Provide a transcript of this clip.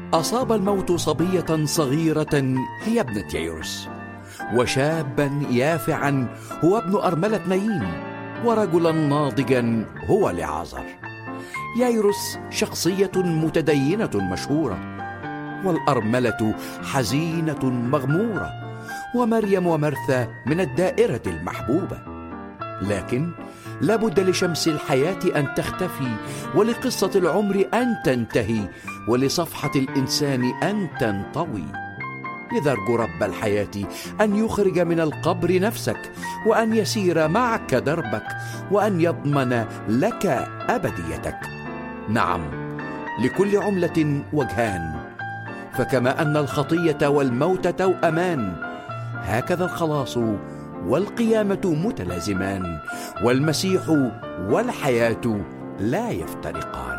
أصاب الموت صبية صغيرة هي ابنة يايروس، وشابا يافعا هو ابن أرملة نايين، ورجلا ناضجا هو لعازر. يايروس شخصية متدينة مشهورة، والأرملة حزينة مغمورة، ومريم ومرثا من الدائرة المحبوبة. لكن لابد لشمس الحياة أن تختفي، ولقصة العمر أن تنتهي، ولصفحة الإنسان أن تنطوي. لذا ارجو رب الحياة أن يخرج من القبر نفسك، وأن يسير معك دربك، وأن يضمن لك أبديتك. نعم، لكل عملة وجهان، فكما أن الخطية والموت توأمان، هكذا الخلاص والقيامة متلازمان، والمسيح والحياة لا يفترقان.